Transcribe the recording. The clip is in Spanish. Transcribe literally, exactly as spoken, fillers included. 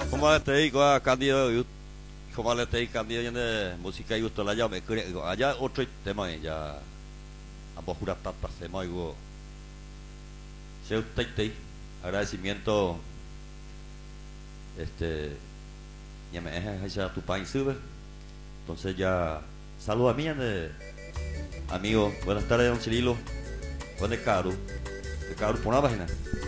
Como te digo, a Cándido, yo- como le te digo, Cándido, ya de música y gusto la llave, allá otro tema ya, ambos juras tatas, se me oigo, se usted te agradecimiento, este, ya me dejas a tu país sube, entonces ya, saludos a mí, de, amigo, buenas tardes, don Cirilo, buen de Caro, de Caro, por una página.